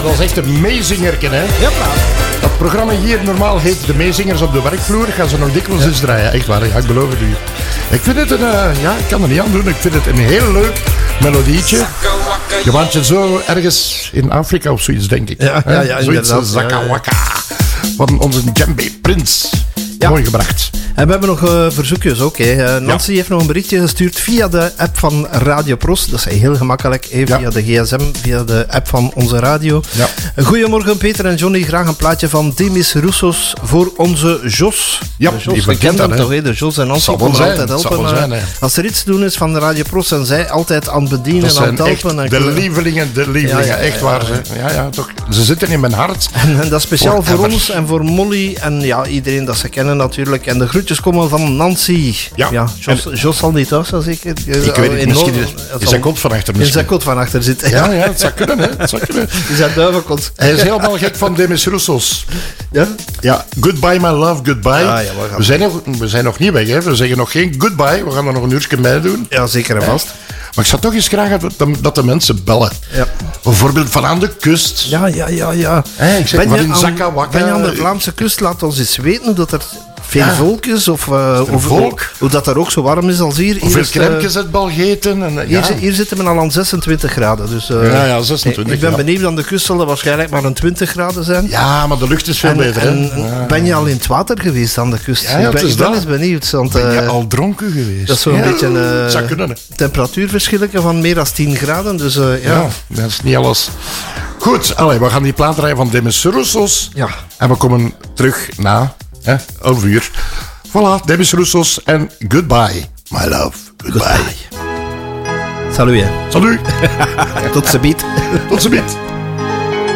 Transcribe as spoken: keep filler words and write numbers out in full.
Voilà, dat is echt een meezingerken, hè? Ja, dat programma hier normaal heet De Meezingers op de werkvloer. Gaan ze nog dikwijls eens draaien. Echt waar, ja, ik beloof het u. Ik vind het een... Uh, ja, ik kan er niet aan doen. Ik vind het een heel leuk melodietje. Je waant je zo ergens in Afrika of zoiets, denk ik. Ja, ja, ja, zoiets als Zakka Wakka. Van onze Djembe Prins. Ja. Mooi gebracht. En we hebben nog uh, verzoekjes ook. Hè. Uh, Nancy ja. heeft nog een berichtje gestuurd via de app van Radio Pros. Dat is heel gemakkelijk. Hè, via ja. de gsm, via de app van onze radio. Ja. Goedemorgen Peter en Johnny. Graag een plaatje van Demis Roussos voor onze Jos. Ja, de Jos, we kennen hem toch. Hè. De Jos en Nancy komen zijn. altijd helpen. Zijn, als er iets te doen is van de Radio Pros en zij altijd aan het bedienen en aan het helpen. En de kunnen... lievelingen, de lievelingen. Ja, ja, echt ja, waar. Ja, ja. Ja, ja, toch. Ze zitten in mijn hart. En, en dat is speciaal Forever. Voor ons en voor Molly en ja, iedereen dat ze kennen natuurlijk. En de groetjes komen van Nancy. Ja. ja Jos, en... Jos zal niet thuis zijn, zeker? Ik weet het, misschien is zijn kont van achter. In zijn kont van achter zit. Ja, ja, het zou kunnen, hè. Het zou kunnen. In zijn duivenkont. Hij is helemaal gek van Demis Roussos. Ja? Ja, goodbye my love, goodbye. Ja, ja, we, we, zijn nog, we zijn nog niet weg, hè. We zeggen nog geen goodbye. We gaan er nog een uurtje bij doen. Ja, zeker en vast. Ja. Maar ik zou toch eens graag dat de mensen bellen. Ja. Bijvoorbeeld van aan de kust. Ja, ja, ja, ja. Hey, ik zeg ben, maar je in aan, Zakka Wakka. ben je aan de Vlaamse kust? Laat ons eens weten dat er veel ja. volk is. Of, uh, of volk. Hoe, hoe dat er ook zo warm is als hier. Hoeveel crèmekes het bal gegeten. En, hier, ja. hier zitten we al aan zesentwintig graden. Dus, uh, ja, ja, zesentwintig. Ik ben ja. benieuwd, aan de kust zal er waarschijnlijk maar een twintig graden zijn. Ja, maar de lucht is veel en, beter. En ja. Ben je al in het water geweest aan de kust? Ja, ja, ik ben, ik ben eens benieuwd. Want, uh, ben je al dronken geweest? Dat is zo'n ja, beetje een uh, kunnen, temperatuurverschillen van meer dan tien graden. Dus, uh, ja. ja, dat is niet alles. Goed, allee, we gaan die plaat draaien van Demis Roussos. Ja. En we komen terug na hè, elf uur. Voilà, Demis Roussos en goodbye, my love. Goodbye. goodbye. Salut. Hè. Salut. Tot ziens. Tot ziens.